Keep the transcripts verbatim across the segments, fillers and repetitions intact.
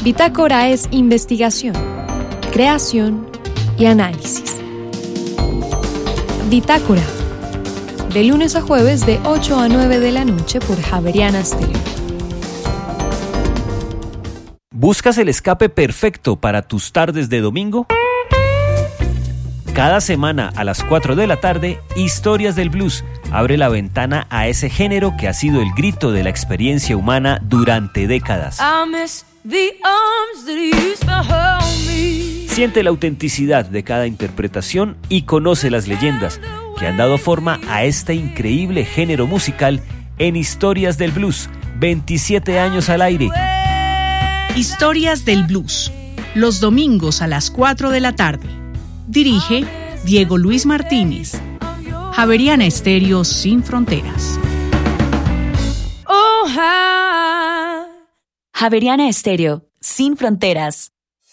Bitácora es investigación, creación y análisis. Bitácora, de lunes a jueves de ocho a nueve de la noche por Javeriana Estéreo. ¿Buscas el escape perfecto para tus tardes de domingo? Cada semana a las cuatro de la tarde, Historias del Blues abre la ventana a ese género que ha sido el grito de la experiencia humana durante décadas. Siente la autenticidad de cada interpretación y conoce las leyendas que han dado forma a este increíble género musical en Historias del Blues, veintisiete años al aire. Historias del Blues, los domingos a las cuatro de la tarde. Dirige Diego Luis Martínez. Javeriana Estéreo sin fronteras. Oh, Javeriana Estéreo sin fronteras.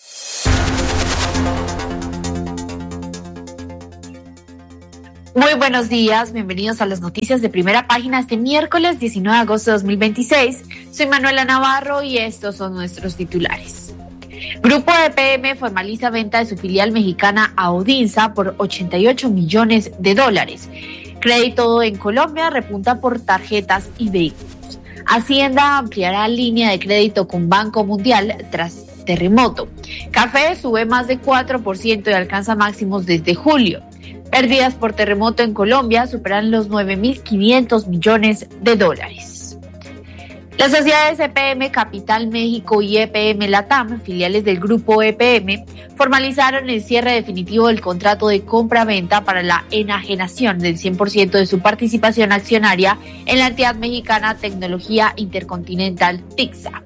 Muy buenos días, bienvenidos a las noticias de Primera Página este miércoles diecinueve de agosto de dos mil veintiséis. Soy Manuela Navarro y estos son nuestros titulares. Grupo E P M formaliza venta de su filial mexicana a Odinsa por ochenta y ocho millones de dólares. Crédito en Colombia repunta por tarjetas y vehículos. Hacienda ampliará línea de crédito con Banco Mundial tras terremoto. Café sube más de cuatro por ciento y alcanza máximos desde julio. Pérdidas por terremoto en Colombia superan los nueve mil quinientos millones de dólares. Las sociedades E P M Capital México y E P M Latam, filiales del grupo E P M, formalizaron el cierre definitivo del contrato de compra-venta para la enajenación del cien por ciento de su participación accionaria en la entidad mexicana Tecnología Intercontinental TICSA.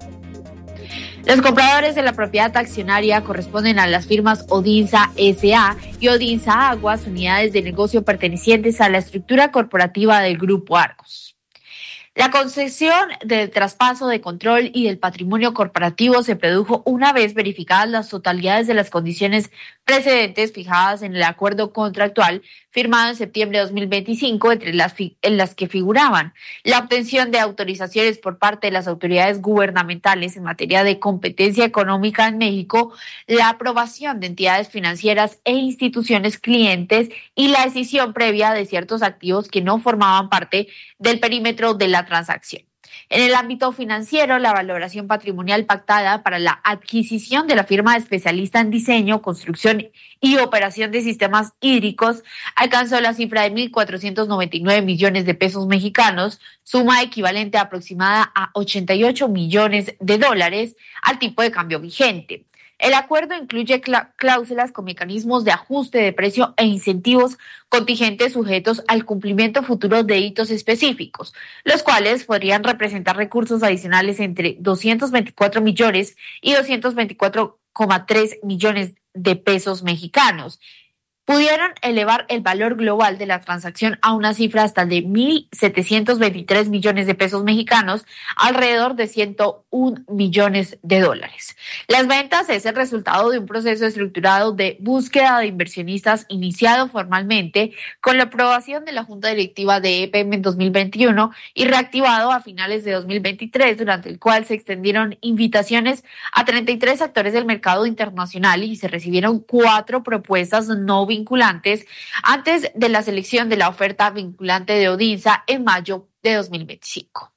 Los compradores de la propiedad accionaria corresponden a las firmas Odinsa S A y Odinsa Aguas, unidades de negocio pertenecientes a la estructura corporativa del Grupo Argos. La concesión del traspaso de control y del patrimonio corporativo se produjo una vez verificadas las totalidades de las condiciones precedentes fijadas en el acuerdo contractual firmado en septiembre de dos mil veinticinco, entre las, fi- en las que figuraban la obtención de autorizaciones por parte de las autoridades gubernamentales en materia de competencia económica en México, la aprobación de entidades financieras e instituciones clientes y la decisión previa de ciertos activos que no formaban parte del perímetro de la transacción. En el ámbito financiero, la valoración patrimonial pactada para la adquisición de la firma especialista en diseño, construcción y operación de sistemas hídricos alcanzó la cifra de mil cuatrocientos noventa y nueve millones de pesos mexicanos, suma equivalente aproximada a ochenta y ocho millones de dólares al tipo de cambio vigente. El acuerdo incluye cláusulas con mecanismos de ajuste de precio e incentivos contingentes sujetos al cumplimiento futuro de hitos específicos, los cuales podrían representar recursos adicionales entre doscientos veinticuatro millones y doscientos veinticuatro coma tres millones de pesos mexicanos. Pudieron elevar el valor global de la transacción a una cifra hasta de mil setecientos veintitrés millones de pesos mexicanos, alrededor de ciento un millones de dólares. Las ventas es el resultado de un proceso estructurado de búsqueda de inversionistas iniciado formalmente con la aprobación de la Junta Directiva de E P M en dos mil veintiuno y reactivado a finales de dos mil veintitrés, durante el cual se extendieron invitaciones a treinta y tres actores del mercado internacional y se recibieron cuatro propuestas no vinculantes vinculantes antes de la selección de la oferta vinculante de Odinsa en mayo de dos mil veinticinco.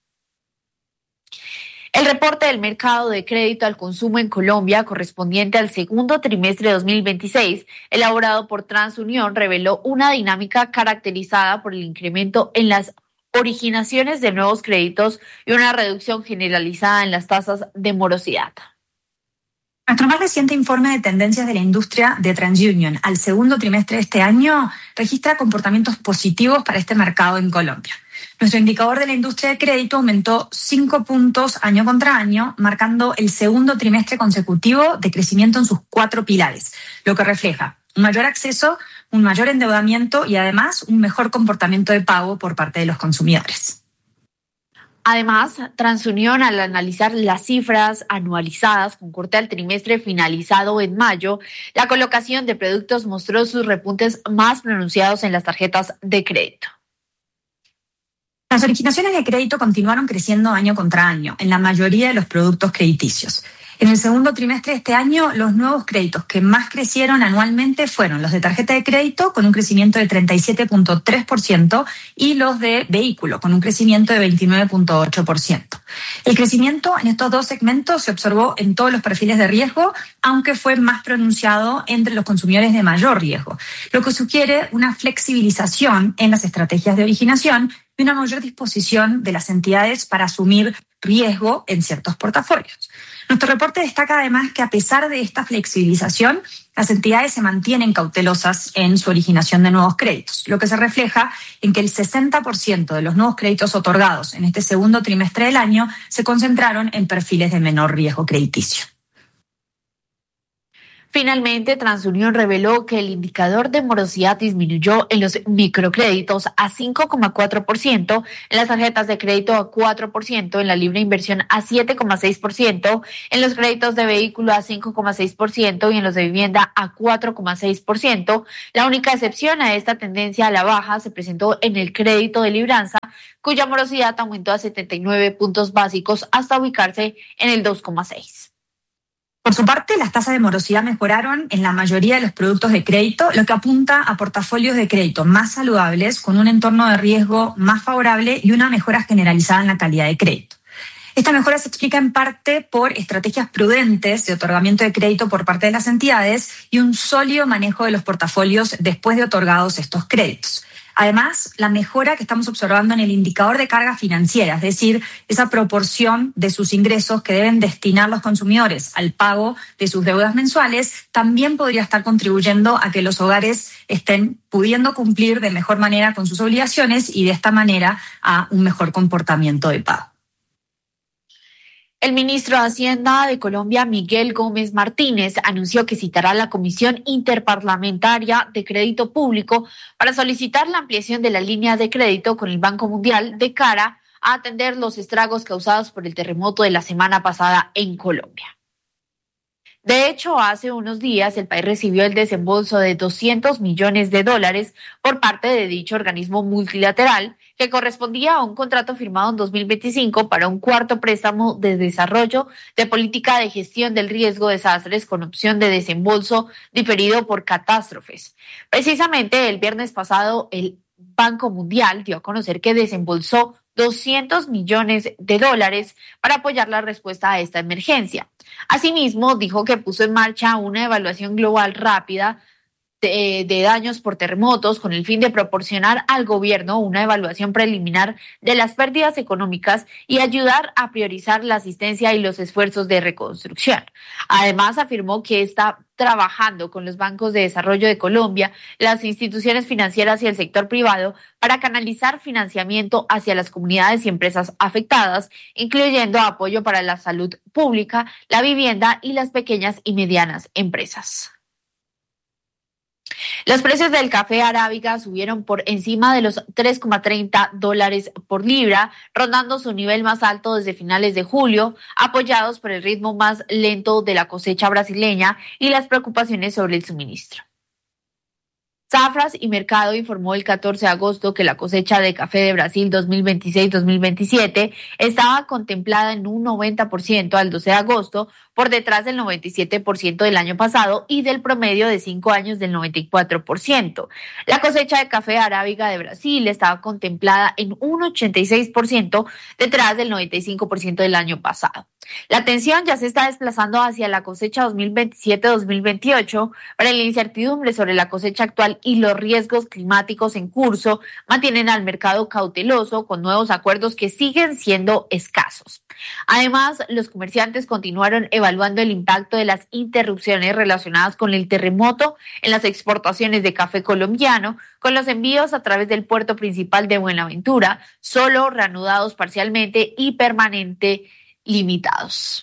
El reporte del mercado de crédito al consumo en Colombia correspondiente al segundo trimestre de dos mil veintiséis, elaborado por TransUnión, reveló una dinámica caracterizada por el incremento en las originaciones de nuevos créditos y una reducción generalizada en las tasas de morosidad. Nuestro más reciente informe de tendencias de la industria de TransUnión al segundo trimestre de este año registra comportamientos positivos para este mercado en Colombia. Nuestro indicador de la industria de crédito aumentó cinco puntos año contra año, marcando el segundo trimestre consecutivo de crecimiento en sus cuatro pilares, lo que refleja un mayor acceso, un mayor endeudamiento y además un mejor comportamiento de pago por parte de los consumidores. Además, TransUnión, al analizar las cifras anualizadas con corte al trimestre finalizado en mayo, la colocación de productos mostró sus repuntes más pronunciados en las tarjetas de crédito. Las originaciones de crédito continuaron creciendo año contra año en la mayoría de los productos crediticios. En el segundo trimestre de este año, los nuevos créditos que más crecieron anualmente fueron los de tarjeta de crédito, con un crecimiento de treinta y siete punto tres por ciento, y los de vehículo, con un crecimiento de veintinueve punto ocho por ciento. El crecimiento en estos dos segmentos se observó en todos los perfiles de riesgo, aunque fue más pronunciado entre los consumidores de mayor riesgo, lo que sugiere una flexibilización en las estrategias de originación y una mayor disposición de las entidades para asumir riesgo en ciertos portafolios. Nuestro reporte destaca además que a pesar de esta flexibilización, las entidades se mantienen cautelosas en su originación de nuevos créditos, lo que se refleja en que el sesenta por ciento de los nuevos créditos otorgados en este segundo trimestre del año se concentraron en perfiles de menor riesgo crediticio. Finalmente, TransUnión reveló que el indicador de morosidad disminuyó en los microcréditos a cinco coma cuatro por ciento, en las tarjetas de crédito a cuatro por ciento, en la libre inversión a siete coma seis por ciento, en los créditos de vehículo a cinco coma seis por ciento y en los de vivienda a cuatro coma seis por ciento. La única excepción a esta tendencia a la baja se presentó en el crédito de libranza, cuya morosidad aumentó a setenta y nueve puntos básicos hasta ubicarse en el dos coma seis. Por su parte, las tasas de morosidad mejoraron en la mayoría de los productos de crédito, lo que apunta a portafolios de crédito más saludables, con un entorno de riesgo más favorable y una mejora generalizada en la calidad de crédito. Esta mejora se explica en parte por estrategias prudentes de otorgamiento de crédito por parte de las entidades y un sólido manejo de los portafolios después de otorgados estos créditos. Además, la mejora que estamos observando en el indicador de carga financiera, es decir, esa proporción de sus ingresos que deben destinar los consumidores al pago de sus deudas mensuales, también podría estar contribuyendo a que los hogares estén pudiendo cumplir de mejor manera con sus obligaciones y de esta manera a un mejor comportamiento de pago. El ministro de Hacienda de Colombia, Miguel Gómez Martínez, anunció que citará a la Comisión Interparlamentaria de Crédito Público para solicitar la ampliación de la línea de crédito con el Banco Mundial de cara a atender los estragos causados por el terremoto de la semana pasada en Colombia. De hecho, hace unos días el país recibió el desembolso de doscientos millones de dólares por parte de dicho organismo multilateral, que correspondía a un contrato firmado en dos mil veinticinco para un cuarto préstamo de desarrollo de política de gestión del riesgo de desastres con opción de desembolso diferido por catástrofes. Precisamente el viernes pasado el Banco Mundial dio a conocer que desembolsó doscientos millones de dólares para apoyar la respuesta a esta emergencia. Asimismo, dijo que puso en marcha una evaluación global rápida De, de daños por terremotos con el fin de proporcionar al gobierno una evaluación preliminar de las pérdidas económicas y ayudar a priorizar la asistencia y los esfuerzos de reconstrucción. Además, afirmó que está trabajando con los bancos de desarrollo de Colombia, las instituciones financieras y el sector privado para canalizar financiamiento hacia las comunidades y empresas afectadas, incluyendo apoyo para la salud pública, la vivienda y las pequeñas y medianas empresas. Los precios del café arábiga subieron por encima de los tres coma treinta dólares por libra, rondando su nivel más alto desde finales de julio, apoyados por el ritmo más lento de la cosecha brasileña y las preocupaciones sobre el suministro. Safras y Mercado informó el catorce de agosto que la cosecha de café de Brasil dos mil veintiséis dos mil veintisiete estaba contemplada en un noventa por ciento al doce de agosto, por detrás del noventa y siete por ciento del año pasado y del promedio de cinco años del noventa y cuatro por ciento. La cosecha de café arábiga de Brasil estaba contemplada en un ochenta y seis por ciento, detrás del noventa y cinco por ciento del año pasado. La atención ya se está desplazando hacia la cosecha dos mil veintisiete dos mil veintiocho, para la incertidumbre sobre la cosecha actual y los riesgos climáticos en curso mantienen al mercado cauteloso con nuevos acuerdos que siguen siendo escasos. Además, los comerciantes continuaron evaluando el impacto de las interrupciones relacionadas con el terremoto en las exportaciones de café colombiano, con los envíos a través del puerto principal de Buenaventura, solo reanudados parcialmente y permanente limitados.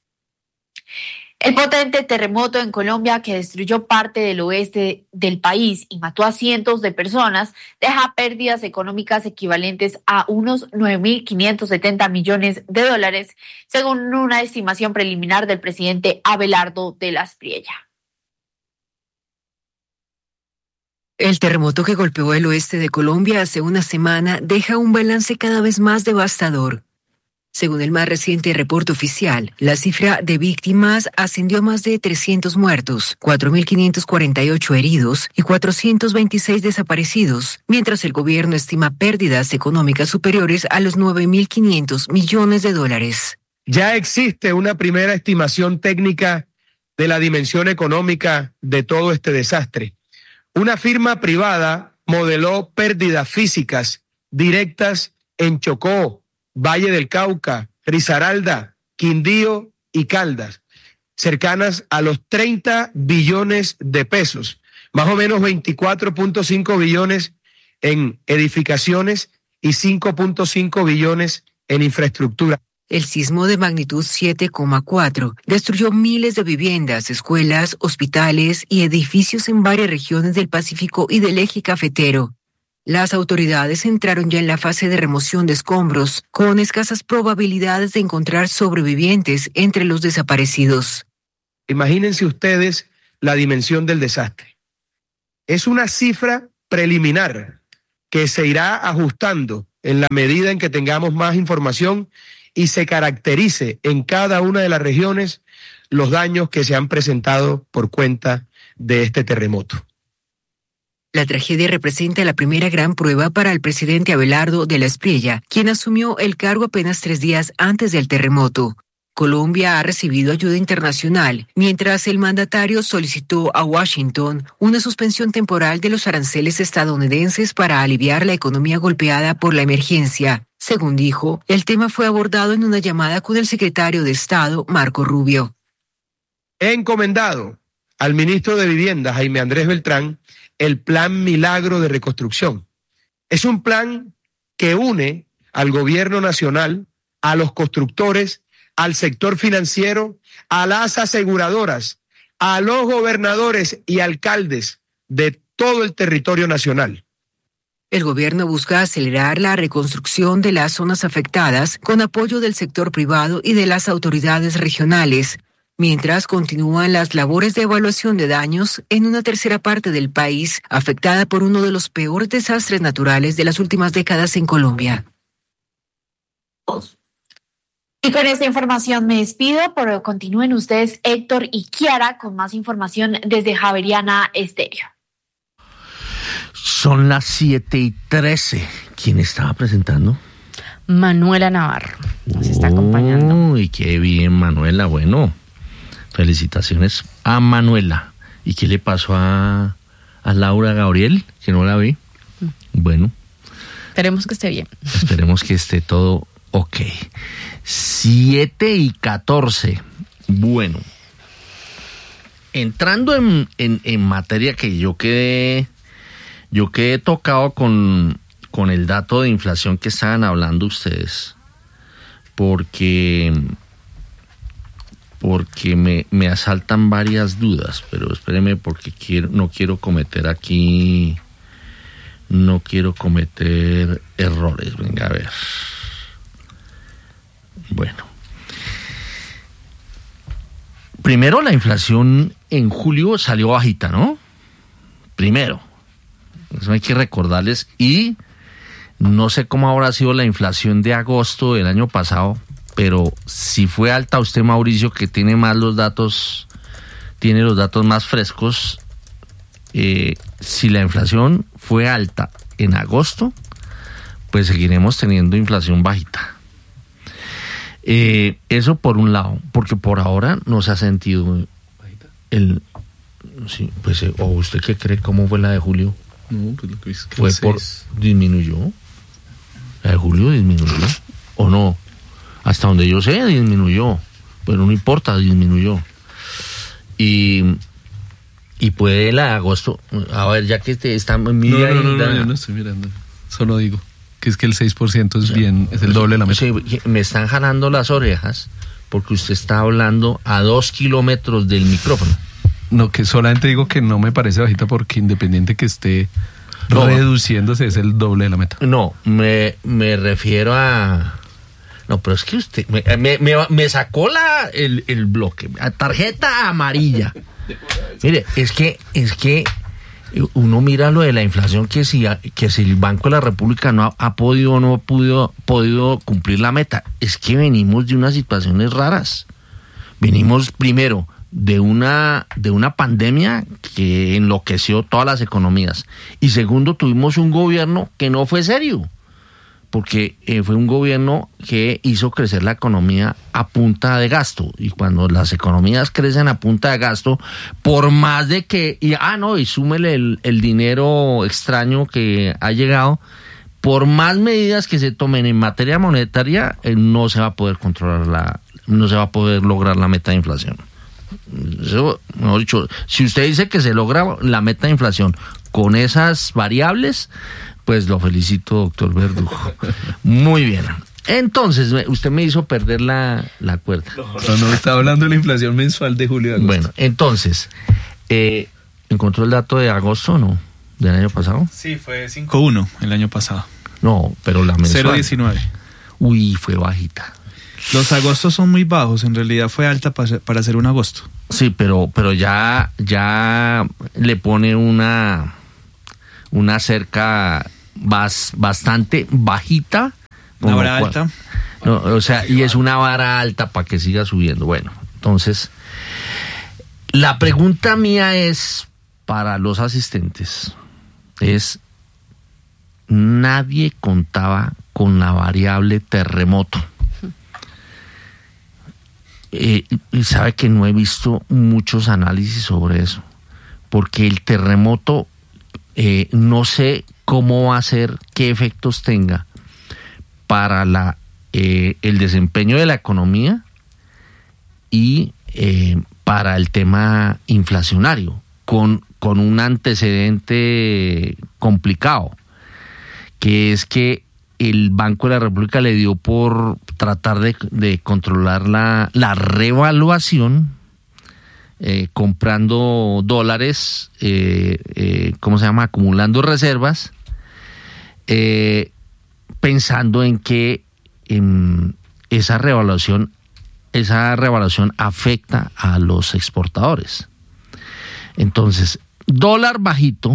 El potente terremoto en Colombia, que destruyó parte del oeste del país y mató a cientos de personas, deja pérdidas económicas equivalentes a unos nueve mil quinientos setenta millones de dólares, según una estimación preliminar del presidente Abelardo de la Espriella. El terremoto que golpeó el oeste de Colombia hace una semana deja un balance cada vez más devastador. Según el más reciente reporte oficial, la cifra de víctimas ascendió a más de trescientos muertos, cuatro mil quinientos cuarenta y ocho heridos y cuatrocientos veintiséis desaparecidos, mientras el gobierno estima pérdidas económicas superiores a los nueve mil quinientos millones de dólares. Ya existe una primera estimación técnica de la dimensión económica de todo este desastre. Una firma privada modeló pérdidas físicas directas en Chocó, Valle del Cauca, Risaralda, Quindío y Caldas, cercanas a los treinta billones de pesos, más o menos veinticuatro punto cinco billones en edificaciones y cinco punto cinco billones en infraestructura. El sismo de magnitud siete coma cuatro destruyó miles de viviendas, escuelas, hospitales y edificios en varias regiones del Pacífico y del eje cafetero. Las autoridades entraron ya en la fase de remoción de escombros, con escasas probabilidades de encontrar sobrevivientes entre los desaparecidos. Imagínense ustedes la dimensión del desastre. Es una cifra preliminar que se irá ajustando en la medida en que tengamos más información y se caracterice en cada una de las regiones los daños que se han presentado por cuenta de este terremoto. La tragedia representa la primera gran prueba para el presidente Abelardo de la Espriella, quien asumió el cargo apenas tres días antes del terremoto. Colombia ha recibido ayuda internacional, mientras el mandatario solicitó a Washington una suspensión temporal de los aranceles estadounidenses para aliviar la economía golpeada por la emergencia. Según dijo, el tema fue abordado en una llamada con el secretario de Estado, Marco Rubio. He encomendado al ministro de Vivienda, Jaime Andrés Beltrán, el Plan Milagro de Reconstrucción. Es un plan que une al gobierno nacional, a los constructores, al sector financiero, a las aseguradoras, a los gobernadores y alcaldes de todo el territorio nacional. El gobierno busca acelerar la reconstrucción de las zonas afectadas con apoyo del sector privado y de las autoridades regionales, mientras continúan las labores de evaluación de daños en una tercera parte del país afectada por uno de los peores desastres naturales de las últimas décadas en Colombia. Y con esta información me despido, pero continúen ustedes, Héctor y Kiara, con más información desde Javeriana Estéreo. Son las siete y trece. ¿Quién estaba presentando? Manuela Navarro nos está acompañando. Uy, qué bien, Manuela. Bueno, felicitaciones a Manuela. ¿Y qué le pasó a, a Laura Gabriel? Que no la vi. Mm. Bueno. Esperemos que esté bien. Esperemos que esté todo ok. siete y catorce. Bueno. Entrando en, en, en materia que yo quedé, yo quedé tocado con, con el dato de inflación que estaban hablando ustedes. Porque... porque me, me asaltan varias dudas, pero espéreme porque quiero, no quiero cometer aquí, no quiero cometer errores. Venga, a ver. Bueno. Primero, la inflación en julio salió bajita, ¿no? Primero. Eso hay que recordarles. Y no sé cómo habrá sido la inflación de agosto del año pasado, pero si fue alta, usted, Mauricio, que tiene más los datos, tiene los datos más frescos, eh, si la inflación fue alta en agosto, pues seguiremos teniendo inflación bajita. Eh, eso por un lado, porque por ahora no se ha sentido el... Sí, pues, ¿o usted qué cree? ¿Cómo fue la de julio? No, pues lo que es que fue por... ¿Disminuyó? ¿La de julio disminuyó? ¿O no? Hasta donde yo sé, disminuyó. Pero no importa, disminuyó. Y... Y puede la de agosto... A ver, ya que este está... Mira, no, no, no, no, yo no estoy mirando. Solo digo que es que el seis por ciento es bien, es el doble de la meta. Sí, me están jalando las orejas porque usted está hablando a dos kilómetros del micrófono. No, que solamente digo que no me parece bajita porque independiente que esté no, reduciéndose es el doble de la meta. No, me, me refiero a... No, pero es que usted me, me, me, me sacó la, el, el bloque, la tarjeta amarilla. Mire, es que, es que Uno mira lo de la inflación, que si, que si el Banco de la República no ha, ha podido o no ha podido, podido cumplir la meta. Es que venimos de unas situaciones raras. Venimos primero de una, de una pandemia que enloqueció todas las economías. Y segundo, tuvimos un gobierno que no fue serio. Porque eh, fue un gobierno que hizo crecer la economía a punta de gasto. Y cuando las economías crecen a punta de gasto, por más de que... Y, ah, no, y súmele el, el dinero extraño que ha llegado, por más medidas que se tomen en materia monetaria, eh, no se va a poder controlar la... no se va a poder lograr la meta de inflación. Eso, mejor dicho, si usted dice que se logra la meta de inflación con esas variables, pues lo felicito, doctor Verdugo. Muy bien. Entonces, usted me hizo perder la, la cuerda. No, no, estaba hablando de la inflación mensual de julio y agosto. Bueno, entonces, eh, ¿encontró el dato de agosto o no? ¿Del año pasado? Sí, fue cinco punto uno el año pasado. No, pero la mensual. cero punto diecinueve. Uy, fue bajita. Los agostos son muy bajos, en realidad fue alta para, para hacer un agosto. Sí, pero, pero ya, ya le pone una, una cerca bas, bastante bajita. Una vara alta. No, o sea, y es una vara alta para que siga subiendo. Bueno, entonces, la pregunta mía es para los asistentes, es, nadie contaba con la variable terremoto. Eh, y sabe que no he visto muchos análisis sobre eso, porque el terremoto eh, no sé cómo va a ser, qué efectos tenga para la eh, el desempeño de la economía y eh, para el tema inflacionario, con, con un antecedente complicado, que es que el Banco de la República le dio por tratar de, de controlar la, la revaluación, eh, comprando dólares, eh, eh, ¿cómo se llama? Acumulando reservas, eh, pensando en que en esa revaluación, esa revaluación afecta a los exportadores. Entonces, dólar bajito,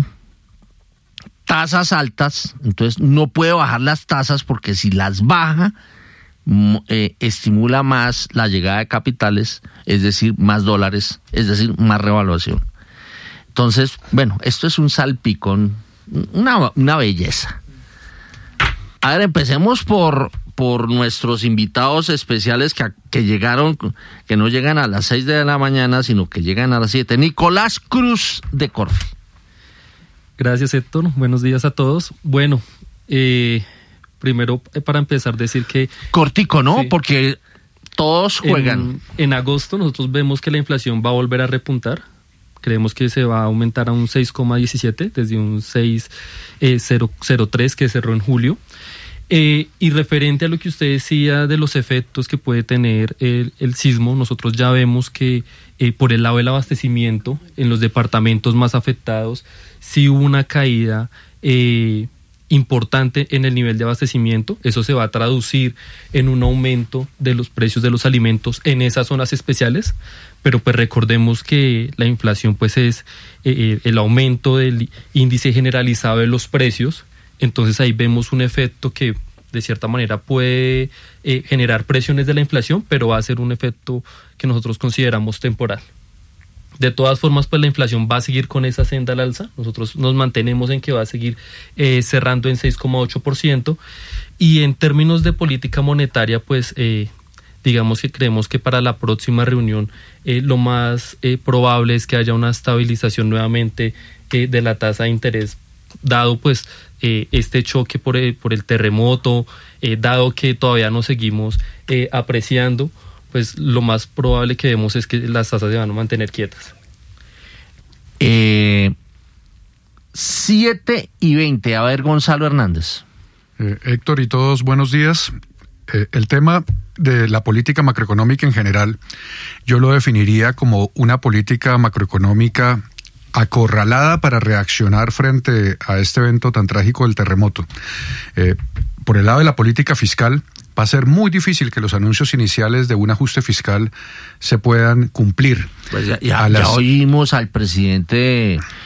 tasas altas, entonces no puede bajar las tasas porque si las baja, eh, estimula más la llegada de capitales, es decir, más dólares, es decir, más revaluación. Entonces, bueno, esto es un salpicón, una, una belleza. A ver, empecemos por, por nuestros invitados especiales que, que llegaron, que no llegan a las seis de la mañana, sino que llegan a las siete. Nicolás Cruz de Corfi. Gracias, Héctor. Buenos días a todos. Bueno, eh, primero para empezar decir que... Cortico, ¿no? Sí. Porque todos juegan. En, en agosto nosotros vemos que la inflación va a volver a repuntar. Creemos que se va a aumentar a un seis coma diecisiete desde un seis coma cero tres que cerró en julio. Eh, y referente a lo que usted decía de los efectos que puede tener el, el sismo, nosotros ya vemos que eh, por el lado del abastecimiento, en los departamentos más afectados, sí hubo una caída eh, importante en el nivel de abastecimiento. Eso se va a traducir en un aumento de los precios de los alimentos en esas zonas especiales, pero pues recordemos que la inflación pues es eh, el aumento del índice generalizado de los precios. Entonces ahí vemos un efecto que de cierta manera puede eh, generar presiones de la inflación, pero va a ser un efecto que nosotros consideramos temporal. De todas formas, pues la inflación va a seguir con esa senda al alza. Nosotros nos mantenemos en que va a seguir eh, cerrando en seis coma ocho por ciento. Y en términos de política monetaria, pues eh, digamos que creemos que para la próxima reunión eh, lo más eh, probable es que haya una estabilización nuevamente eh, de la tasa de interés, dado pues eh, este choque por el, por el terremoto, eh, dado que todavía nos seguimos eh, apreciando, pues lo más probable que vemos es que las tasas se van a mantener quietas. Eh, siete y veinte, a ver, Gonzalo Hernández. Eh, Héctor y todos, buenos días. Eh, el tema de la política macroeconómica en general, yo lo definiría como una política macroeconómica acorralada para reaccionar frente a este evento tan trágico del terremoto. Eh, por el lado de la política fiscal, va a ser muy difícil que los anuncios iniciales de un ajuste fiscal se puedan cumplir. Pues ya, ya, las... ya oímos al presidente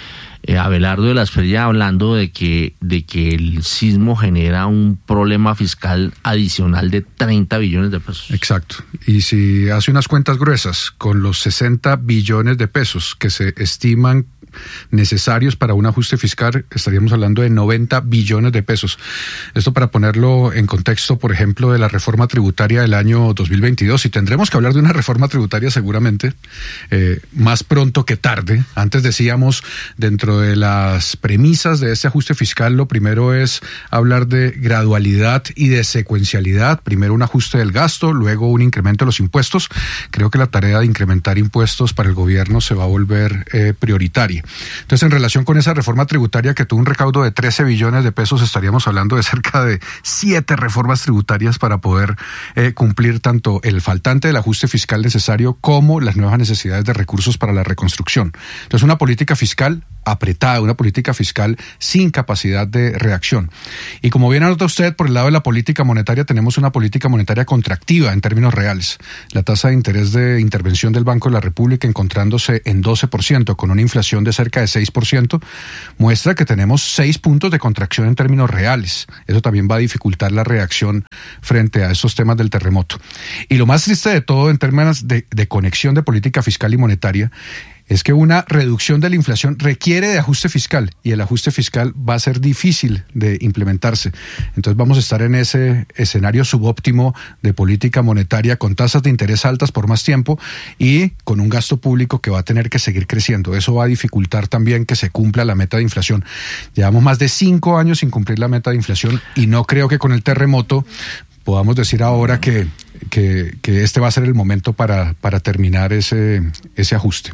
eh, Abelardo de la Espriella hablando de que, de que el sismo genera un problema fiscal adicional de treinta billones de pesos. Exacto. Y si hace unas cuentas gruesas con los sesenta billones de pesos que se estiman necesarios para un ajuste fiscal, estaríamos hablando de noventa billones de pesos. Esto para ponerlo en contexto, por ejemplo, de la reforma tributaria del año dos mil veintidós, y tendremos que hablar de una reforma tributaria seguramente eh, más pronto que tarde. Antes decíamos, dentro de las premisas de este ajuste fiscal, lo primero es hablar de gradualidad y de secuencialidad. Primero un ajuste del gasto, luego un incremento de los impuestos. Creo que la tarea de incrementar impuestos para el gobierno se va a volver eh, prioritaria. Entonces, en relación con esa reforma tributaria que tuvo un recaudo de trece billones de pesos, estaríamos hablando de cerca de siete reformas tributarias para poder eh, cumplir tanto el faltante del ajuste fiscal necesario como las nuevas necesidades de recursos para la reconstrucción. Entonces, una política fiscal apretada, una política fiscal sin capacidad de reacción. Y como bien anota usted, por el lado de la política monetaria tenemos una política monetaria contractiva en términos reales. La tasa de interés de intervención del Banco de la República, encontrándose en doce por ciento con una inflación de cerca de seis por ciento, muestra que tenemos seis puntos de contracción en términos reales. Eso también va a dificultar la reacción frente a estos temas del terremoto. Y lo más triste de todo en términos de, de conexión de política fiscal y monetaria es que una reducción de la inflación requiere de ajuste fiscal, y el ajuste fiscal va a ser difícil de implementarse. Entonces vamos a estar en ese escenario subóptimo de política monetaria con tasas de interés altas por más tiempo y con un gasto público que va a tener que seguir creciendo. Eso va a dificultar también que se cumpla la meta de inflación. Llevamos más de cinco años sin cumplir la meta de inflación y no creo que con el terremoto podamos decir ahora que, que, que este va a ser el momento para, para terminar ese, ese ajuste.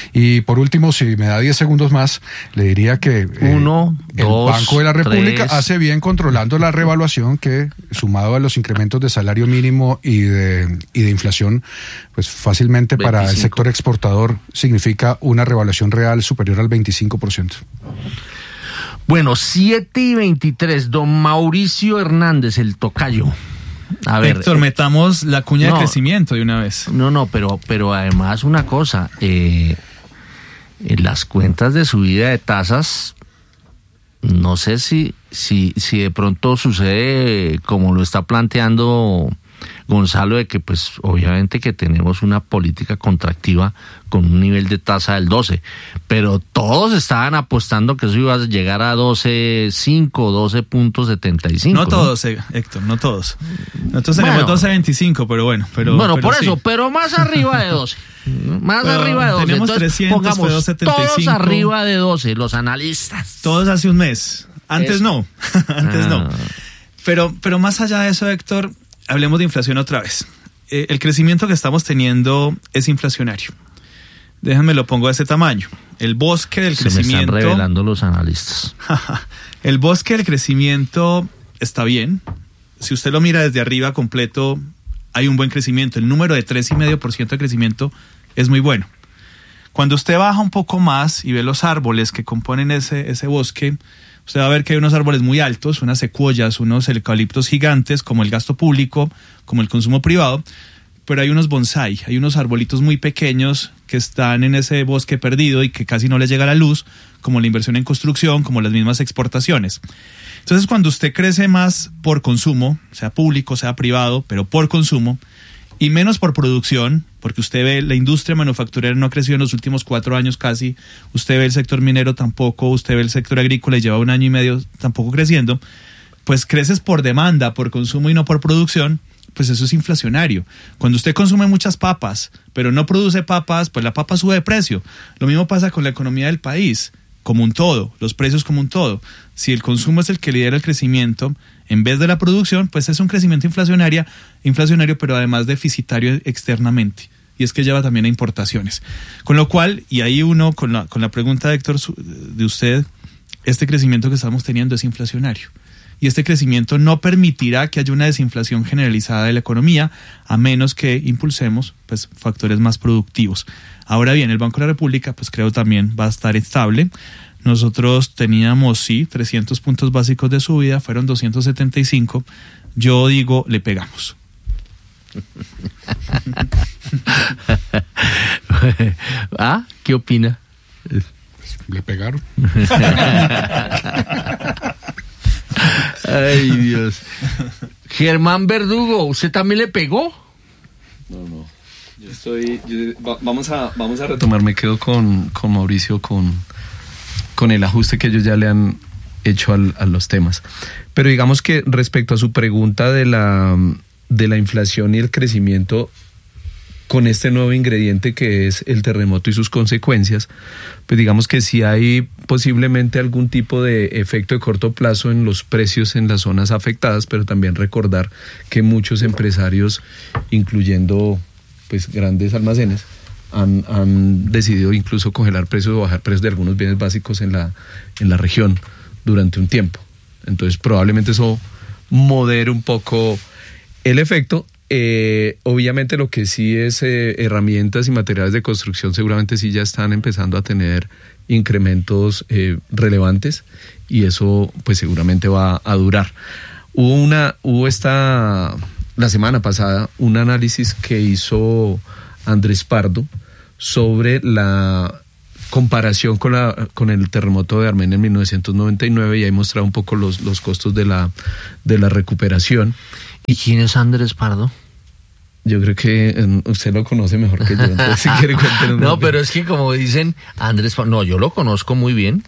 Y por último, si me da diez segundos más, le diría que eh, Uno, el dos, Banco de la República tres. hace bien controlando la revaluación que, sumado a los incrementos de salario mínimo y de, y de inflación, pues fácilmente veinticinco para el sector exportador significa una revaluación real superior al veinticinco por ciento. Bueno, siete y veintitrés, don Mauricio Hernández, el tocayo. A ver, Héctor, eh, metamos la cuña no, de crecimiento de una vez. No, no, pero, pero además una cosa, eh, en las cuentas de subida de tasas, no sé si, si, si de pronto sucede como lo está planteando Gonzalo, de que pues obviamente que tenemos una política contractiva con un nivel de tasa del doce, pero todos estaban apostando que eso iba a llegar a doce punto cinco, doce punto setenta y cinco. No todos, ¿no? Héctor, no todos. Nosotros tenemos bueno, doce punto veinticinco, pero bueno. Pero, bueno, pero por sí. eso, pero más arriba de doce. Más pero arriba de doce. Tenemos Entonces, trescientos, pongamos dos setenta y cinco. todos arriba de doce, los analistas. Todos hace un mes. Antes Es... no. Antes ah. no. Pero, pero más allá de eso, Héctor, hablemos de inflación otra vez. Eh, el crecimiento que estamos teniendo es inflacionario. Déjenme lo pongo de ese tamaño. El bosque del Se crecimiento... me están revelando los analistas. El bosque del crecimiento está bien. Si usted lo mira desde arriba completo, hay un buen crecimiento. El número de tres coma cinco por ciento de crecimiento es muy bueno. Cuando usted baja un poco más y ve los árboles que componen ese, ese bosque, usted va a ver que hay unos árboles muy altos, unas secuoyas, unos eucaliptos gigantes, como el gasto público, como el consumo privado, pero hay unos bonsái, hay unos arbolitos muy pequeños que están en ese bosque perdido y que casi no les llega la luz, como la inversión en construcción, como las mismas exportaciones. Entonces, cuando usted crece más por consumo, sea público, sea privado, pero por consumo, y menos por producción, porque usted ve la industria manufacturera no ha crecido en los últimos cuatro años casi, usted ve el sector minero tampoco, usted ve el sector agrícola y lleva un año y medio tampoco creciendo, pues creces por demanda, por consumo y no por producción, pues eso es inflacionario. Cuando usted consume muchas papas, pero no produce papas, pues la papa sube de precio. Lo mismo pasa con la economía del país, como un todo, los precios como un todo. Si el consumo es el que lidera el crecimiento, en vez de la producción, pues es un crecimiento inflacionario, inflacionario, pero además deficitario externamente. Y es que lleva también a importaciones. Con lo cual, y ahí uno, con la, con la pregunta de Héctor, de usted, este crecimiento que estamos teniendo es inflacionario. Y este crecimiento no permitirá que haya una desinflación generalizada de la economía, a menos que impulsemos pues, factores más productivos. Ahora bien, el Banco de la República, pues creo también va a estar estable. Nosotros teníamos, sí, trescientos puntos básicos de subida, fueron doscientos setenta y cinco. Yo digo, le pegamos. ¿Ah? ¿Qué opina? le pegaron. Ay, Dios. Germán Verdugo, ¿usted también le pegó? No, no. Yo estoy... yo- va- vamos, a, vamos a retomar. Me quedo con, con Mauricio, con, con el ajuste que ellos ya le han hecho al- a los temas. Pero digamos que respecto a su pregunta de la, de la inflación y el crecimiento, con este nuevo ingrediente que es el terremoto y sus consecuencias, pues digamos que sí hay posiblemente algún tipo de efecto de corto plazo en los precios en las zonas afectadas, pero también recordar que muchos empresarios, incluyendo pues grandes almacenes, han, han decidido incluso congelar precios o bajar precios de algunos bienes básicos en la, en la región durante un tiempo. Entonces probablemente eso modere un poco el efecto. Eh, obviamente lo que sí es eh, herramientas y materiales de construcción seguramente sí ya están empezando a tener incrementos eh, relevantes, y eso pues seguramente va a durar. Hubo una, hubo esta, la semana pasada, un análisis que hizo Andrés Pardo sobre la comparación con la con el terremoto de Armenia en mil novecientos noventa y nueve, y ahí mostraba un poco los, los costos de la, de la recuperación. ¿Y quién es Andrés Pardo? Yo creo que eh, usted lo conoce mejor que yo, entonces si quiere cuéntenos. No, pero es que como dicen Andrés Pardo, no, yo lo conozco muy bien,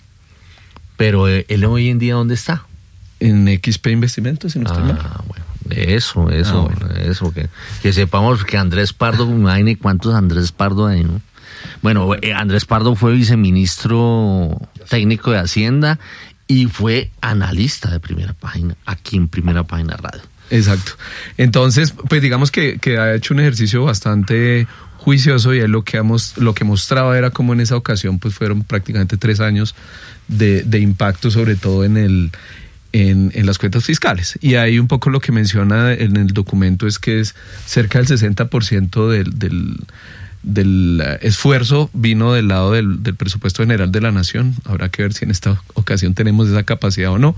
pero eh, él hoy en día ¿dónde está? En X P Investimentos, si no estoy mal. Ah, bueno, eso, eso, Ah, bueno. eso, que, que sepamos que Andrés Pardo, imagínate cuántos Andrés Pardo hay, ¿no? Bueno, eh, Andrés Pardo fue viceministro técnico de Hacienda y fue analista de Primera Página, aquí en Primera Página Radio. Exacto. Entonces, pues digamos que, que ha hecho un ejercicio bastante juicioso, y él lo que, hemos, lo que mostraba era como en esa ocasión pues fueron prácticamente tres años de, de impacto, sobre todo en el en, en las cuentas fiscales. Y ahí un poco lo que menciona en el documento es que es cerca del sesenta por ciento del, del, del esfuerzo vino del lado del, del presupuesto general de la nación. Habrá que ver si en esta ocasión tenemos esa capacidad o no.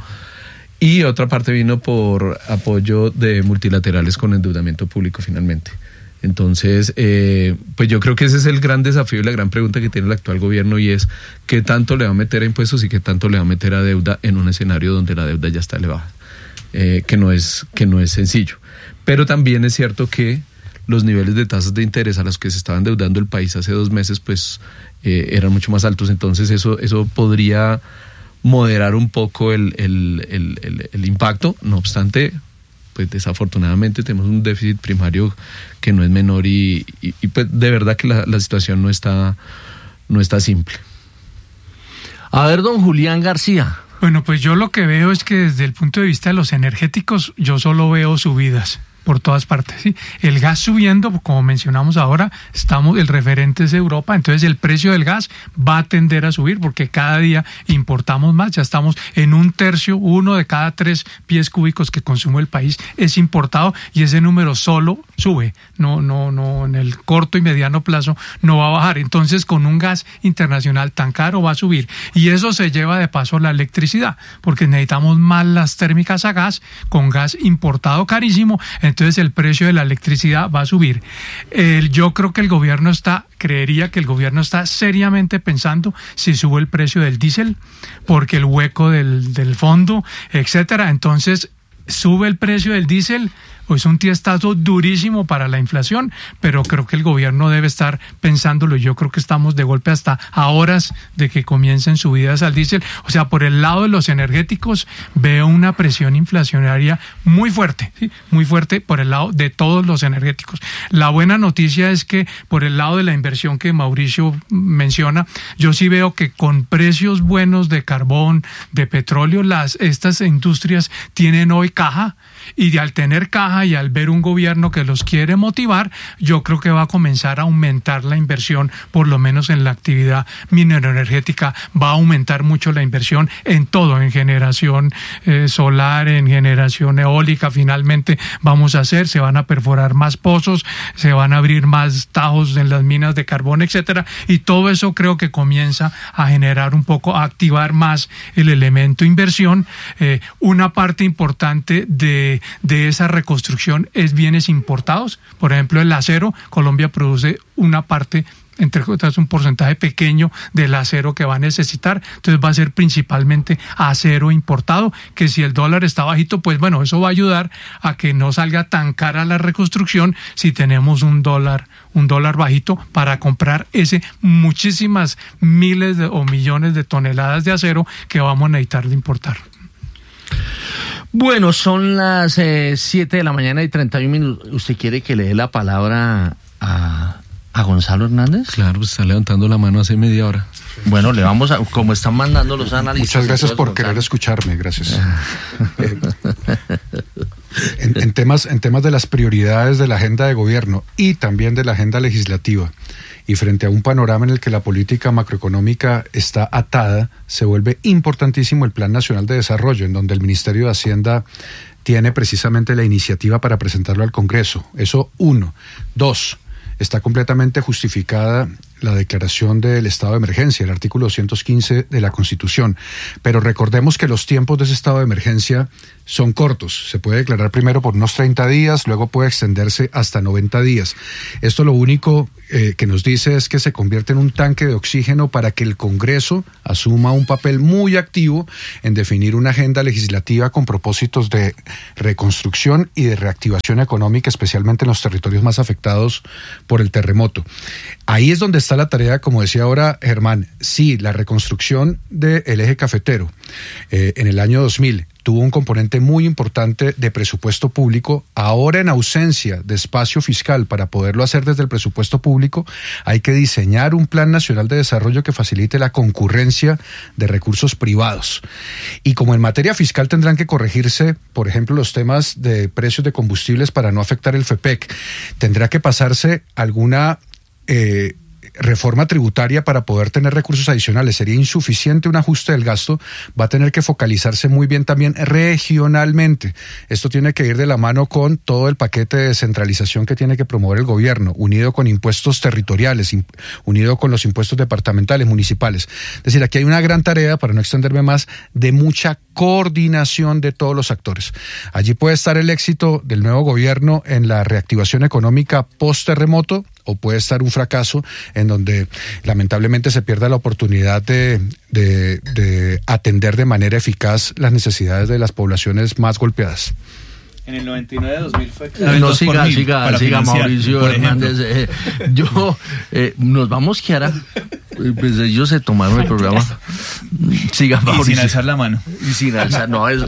Y otra parte vino por apoyo de multilaterales con endeudamiento público finalmente. Entonces, eh, pues yo creo que ese es el gran desafío y la gran pregunta que tiene el actual gobierno, y es qué tanto le va a meter a impuestos y qué tanto le va a meter a deuda en un escenario donde la deuda ya está elevada, eh, que no es, que no es sencillo. Pero también es cierto que los niveles de tasas de interés a los que se estaba endeudando el país hace dos meses, pues eh, eran mucho más altos. Entonces eso, eso podría moderar un poco el, el, el, el, el impacto. No obstante, pues desafortunadamente tenemos un déficit primario que no es menor, y, y, y pues de verdad que la, la situación no está, no está simple. A ver, don Julián García. Bueno, pues yo lo que veo es que desde el punto de vista de los energéticos, yo solo veo subidas por todas partes, ¿sí? El gas subiendo, como mencionamos ahora, estamos, el referente es Europa, entonces el precio del gas va a tender a subir porque cada día importamos más, ya estamos en un tercio, uno de cada tres pies cúbicos que consume el país es importado, y ese número solo sube, no, no, no, en el corto y mediano plazo no va a bajar. Entonces con un gas internacional tan caro va a subir, y eso se lleva de paso la electricidad, porque necesitamos más las térmicas a gas, con gas importado carísimo. Entonces el precio de la electricidad va a subir. El, yo creo que el gobierno está, creería que el gobierno está seriamente pensando si sube el precio del diésel, porque el hueco del, del fondo, etcétera. Entonces sube el precio del diésel, es un tiestazo durísimo para la inflación, pero creo que el gobierno debe estar pensándolo. Yo creo que estamos de golpe hasta a horas de que comiencen subidas al diésel. O sea, por el lado de los energéticos veo una presión inflacionaria muy fuerte, ¿sí? Muy fuerte por el lado de todos los energéticos. La buena noticia es que por el lado de la inversión que Mauricio menciona, yo sí veo que con precios buenos de carbón, de petróleo, las estas industrias tienen hoy caja, y de al tener caja y al ver un gobierno que los quiere motivar, yo creo que va a comenzar a aumentar la inversión, por lo menos en la actividad mineroenergética, va a aumentar mucho la inversión en todo, en generación eh, solar, en generación eólica. Finalmente vamos a hacer, se van a perforar más pozos, se van a abrir más tajos en las minas de carbón, etcétera, y todo eso creo que comienza a generar un poco, a activar más el elemento inversión. Eh, una parte importante de de, de esa reconstrucción es bienes importados. Por ejemplo, el acero, Colombia produce una parte, entre otras un porcentaje pequeño del acero que va a necesitar, entonces va a ser principalmente acero importado, que si el dólar está bajito, pues bueno, eso va a ayudar a que no salga tan cara la reconstrucción si tenemos un dólar, un dólar bajito para comprar ese muchísimas miles de, o millones de toneladas de acero que vamos a necesitar de importar. Bueno, son las eh, siete de la mañana y treinta y un minutos. ¿Usted quiere que le dé la palabra a, a Gonzalo Hernández? Claro, pues está levantando la mano hace media hora. Bueno, le vamos a, como están mandando los analistas. Muchas gracias por querer escucharme, gracias. eh, en, en, temas, en temas de las prioridades de la agenda de gobierno y también de la agenda legislativa, y frente a un panorama en el que la política macroeconómica está atada, se vuelve importantísimo el Plan Nacional de Desarrollo, en donde el Ministerio de Hacienda tiene precisamente la iniciativa para presentarlo al Congreso. Eso, uno. Dos, está completamente justificada la declaración del estado de emergencia, el artículo doscientos quince de la Constitución. Pero recordemos que los tiempos de ese estado de emergencia son cortos. Se puede declarar primero por unos treinta días, luego puede extenderse hasta noventa días. Esto lo único eh, que nos dice es que se convierte en un tanque de oxígeno para que el Congreso asuma un papel muy activo en definir una agenda legislativa con propósitos de reconstrucción y de reactivación económica, especialmente en los territorios más afectados por el terremoto. Ahí es donde está la tarea, como decía ahora Germán. Sí, la reconstrucción del eje cafetero eh, en el año dos mil tuvo un componente muy importante de presupuesto público. Ahora, en ausencia de espacio fiscal para poderlo hacer desde el presupuesto público, hay que diseñar un plan nacional de desarrollo que facilite la concurrencia de recursos privados. Y como en materia fiscal tendrán que corregirse, por ejemplo, los temas de precios de combustibles para no afectar el FEPEC, tendrá que pasarse alguna eh, reforma tributaria para poder tener recursos adicionales. Sería insuficiente un ajuste del gasto, va a tener que focalizarse muy bien también regionalmente. Esto tiene que ir de la mano con todo el paquete de descentralización que tiene que promover el gobierno, unido con impuestos territoriales, unido con los impuestos departamentales, municipales. Es decir, aquí hay una gran tarea, para no extenderme más, de mucha coordinación de todos los actores. Allí puede estar el éxito del nuevo gobierno en la reactivación económica post-terremoto, o puede estar un fracaso en donde lamentablemente se pierda la oportunidad de, de, de atender de manera eficaz las necesidades de las poblaciones más golpeadas. En el noventa y nueve dos mil fue clave. No, siga, siga, siga Mauricio Hernández. Eh, yo, eh, nos vamos, Kiara. Pues ellos se tomaron el programa. Siga, Mauricio. Y sin alzar la mano. Y sin alzar, no, eso.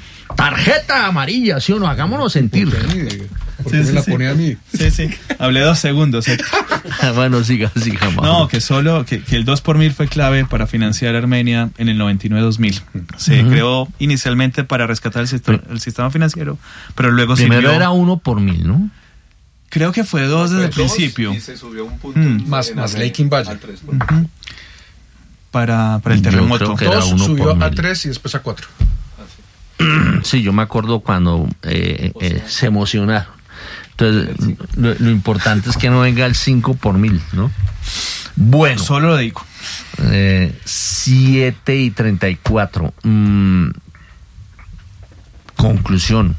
Tarjeta amarilla, ¿sí o no? Hagámonos sentir. ¿Por qué me la pone a mí? Sí, sí. Hablé dos segundos. ¿eh? Bueno, siga, siga. Mauricio. No, que solo, que, que el dos por mil fue clave para financiar a Armenia en el noventa y nueve dos mil. Se uh-huh. creó inicialmente para rescatar el sistema, el sistema financiero, pero luego primero sirvió... era uno por mil, ¿no? Creo que fue dos desde el principio. Y se subió un punto mm. más, más Laking Valle. Uh-huh. Para, para el terremoto. Dos subió a tres y después a cuatro. Sí, yo me acuerdo cuando eh, eh, se emocionaron. Entonces, lo, lo importante es que no venga el cinco por mil, ¿no? Bueno. Solo lo digo. Eh, siete y treinta y cuatro. Mm, conclusión.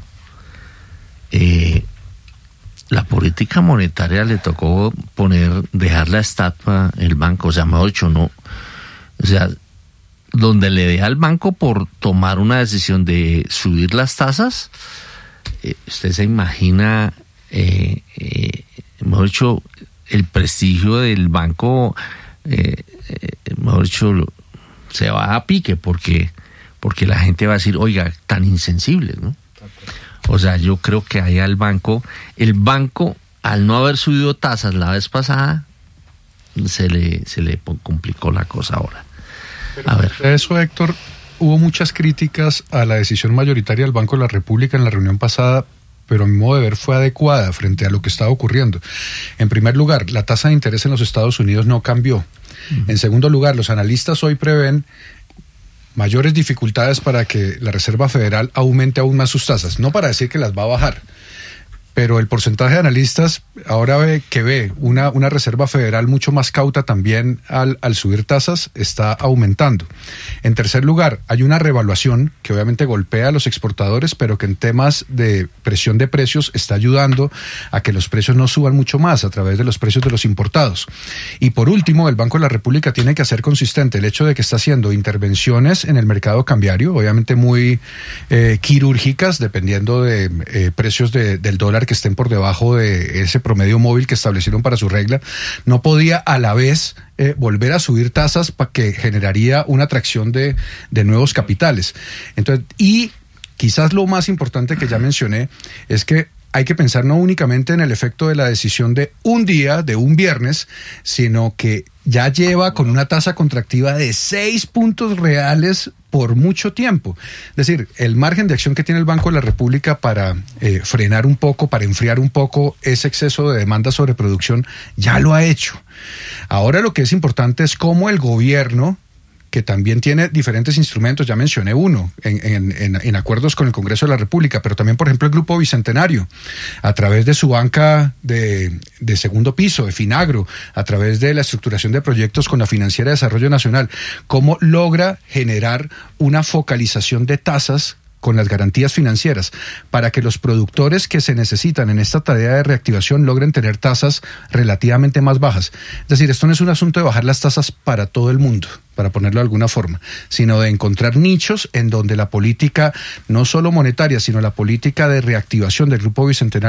Eh, la política monetaria le tocó poner, dejar la estatua el banco, o sea, mejor dicho, no. O sea, donde le deja al banco por tomar una decisión de subir las tasas, eh, usted se imagina, eh, eh, mejor dicho, el prestigio del banco, eh, eh, mejor dicho, se va a pique porque, porque la gente va a decir, oiga, tan insensibles, ¿no? O sea, yo creo que ahí al banco, el banco, al no haber subido tasas la vez pasada, se le, se le complicó la cosa ahora. A ver. De eso, Héctor, hubo muchas críticas a la decisión mayoritaria del Banco de la República en la reunión pasada, pero a mi modo de ver fue adecuada frente a lo que estaba ocurriendo. En primer lugar, la tasa de interés en los Estados Unidos no cambió. Uh-huh. En segundo lugar, los analistas hoy prevén mayores dificultades para que la Reserva Federal aumente aún más sus tasas, no para decir que las va a bajar, pero el porcentaje de analistas ahora ve que ve una, una Reserva Federal mucho más cauta también al, al subir tasas, está aumentando. En tercer lugar, hay una revaluación que obviamente golpea a los exportadores, pero que en temas de presión de precios está ayudando a que los precios no suban mucho más a través de los precios de los importados. Y por último, el Banco de la República tiene que hacer consistente el hecho de que está haciendo intervenciones en el mercado cambiario, obviamente muy eh, quirúrgicas, dependiendo de eh, precios de, del dólar que estén por debajo de ese promedio móvil que establecieron para su regla. No podía a la vez eh, volver a subir tasas para que generaría una atracción de, de nuevos capitales. Entonces, y quizás lo más importante que ya mencioné es que hay que pensar no únicamente en el efecto de la decisión de un día, de un viernes, sino que ya lleva con una tasa contractiva de seis puntos reales por mucho tiempo. Es decir, el margen de acción que tiene el Banco de la República para eh, frenar un poco, para enfriar un poco ese exceso de demanda sobre producción, ya lo ha hecho. Ahora lo que es importante es cómo el gobierno, que también tiene diferentes instrumentos, ya mencioné uno, en, en, en acuerdos con el Congreso de la República, pero también, por ejemplo, el Grupo Bicentenario, a través de su banca de, de segundo piso, de Finagro, a través de la estructuración de proyectos con la Financiera de Desarrollo Nacional, cómo logra generar una focalización de tasas con las garantías financieras, para que los productores que se necesitan en esta tarea de reactivación logren tener tasas relativamente más bajas. Es decir, esto no es un asunto de bajar las tasas para todo el mundo, para ponerlo de alguna forma, sino de encontrar nichos en donde la política, no solo monetaria, sino la política de reactivación del Grupo Bicentenario